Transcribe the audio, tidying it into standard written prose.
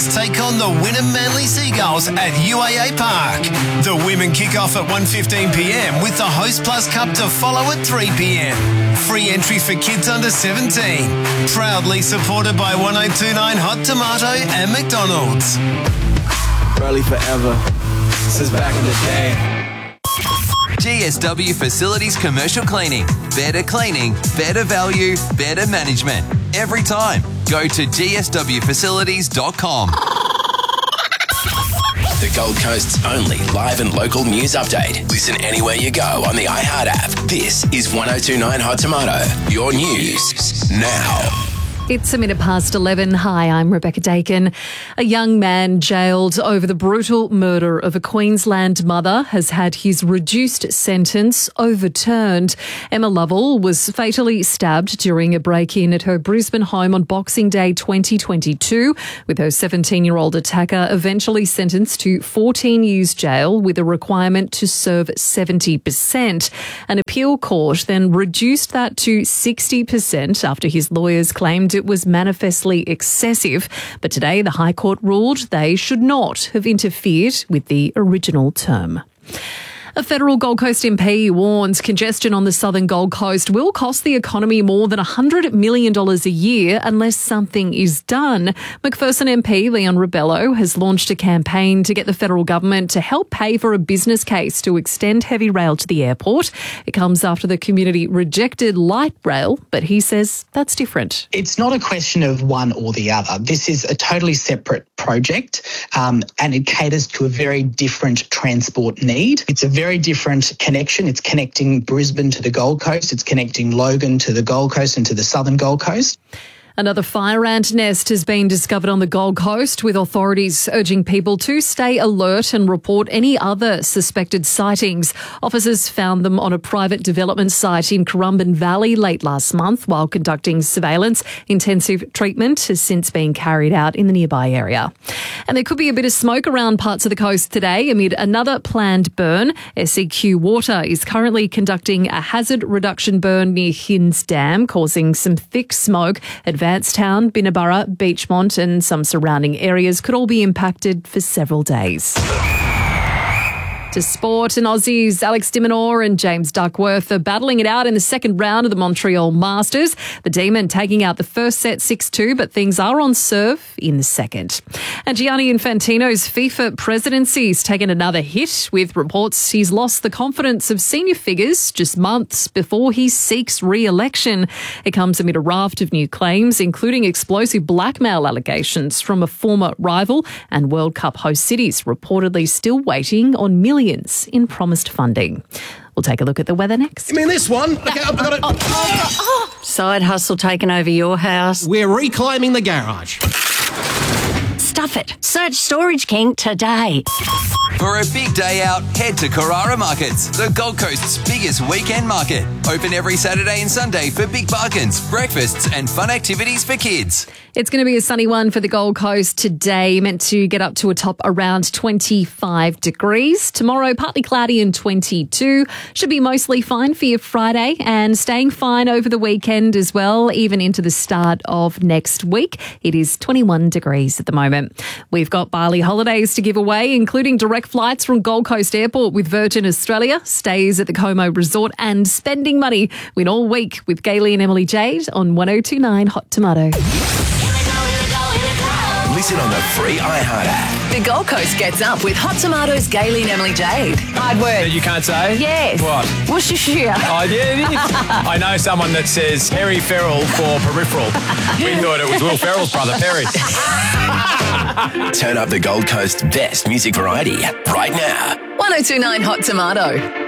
Tigers take on the Wynnum Manly Seagulls at UAA Park. The women kick off at 1:15pm with the Host Plus Cup to follow at 3pm. Free entry for kids under 17. Proudly supported by 1029 Hot Tomato and McDonald's. Burley forever. Since back in the day. GSW Facilities Commercial Cleaning. Better cleaning, better value, better management. Every time. Go to gswfacilities.com. The Gold Coast's only live and local news update. Listen anywhere you go on the iHeart app. This is 1029 Hot Tomato. Your news now. It's 11:11. Hi, I'm Rebecca Dakin. A young man jailed over the brutal murder of a Queensland mother has had his reduced sentence overturned. Emma Lovell was fatally stabbed during a break-in at her Brisbane home on Boxing Day 2022, with her 17-year-old attacker eventually sentenced to 14 years jail with a requirement to serve 70%. An appeal court then reduced that to 60% after his lawyers claimed it was manifestly excessive. But today the High Court ruled they should not have interfered with the original term. A federal Gold Coast MP warns congestion on the southern Gold Coast will cost the economy more than $100 million a year unless something is done. Macpherson MP Leon Rebello has launched a campaign to get the federal government to help pay for a business case to extend heavy rail to the airport. It comes after the community rejected light rail, but he says that's different. It's not a question of one or the other. This is a totally separate project and it caters to a very different transport need. It's a very different connection. It's connecting Brisbane to the Gold Coast. It's connecting Logan to the Gold Coast and to the southern Gold Coast. Another fire ant nest has been discovered on the Gold Coast, with authorities urging people to stay alert and report any other suspected sightings. Officers found them on a private development site in Currumbin Valley late last month while conducting surveillance. Intensive treatment has since been carried out in the nearby area. And there could be a bit of smoke around parts of the coast today amid another planned burn. SEQ Water is currently conducting a hazard reduction burn near Hinds Dam, causing some thick smoke. Advancetown, Binnaburra, Beachmont and some surrounding areas could all be impacted for several days. To sport, and Aussies Alex de Minaur and James Duckworth are battling it out in the second round of the Montreal Masters. The Demon taking out the first set 6-2, but things are on serve in the second. And Gianni Infantino's FIFA presidency's taken another hit, with reports he's lost the confidence of senior figures just months before he seeks re-election. It comes amid a raft of new claims, including explosive blackmail allegations from a former rival, and World Cup host cities reportedly still waiting on millions in promised funding. We'll take a look at the weather next. You mean this one? Okay, I've got it. Side hustle taking over your house. We're reclaiming the garage. Stuff it. Search Storage King today. For a big day out, head to Carrara Markets, the Gold Coast's biggest weekend market. Open every Saturday and Sunday for big bargains, breakfasts and fun activities for kids. It's going to be a sunny one for the Gold Coast today, meant to get up to a top around 25 degrees. Tomorrow, partly cloudy and 22. Should be mostly fine for your Friday and staying fine over the weekend as well, even into the start of next week. It is 21 degrees at the moment. We've got Bali holidays to give away, including direct flights from Gold Coast Airport with Virgin Australia, stays at the Como Resort and spending money. Win all week with Gayley and Emily Jade on 1029 Hot Tomato. Listen on the free iHeart app. The Gold Coast gets up with Hot Tomatoes, Gayley and Emily Jade. Hard word. You can't say? Yes. What? Worcestershire. Oh, yeah, it is. I know someone that says Harry Ferrell for peripheral. We thought it was Will Ferrell's brother, Perry. Turn up the Gold Coast's best music variety right now. 1029 Hot Tomato.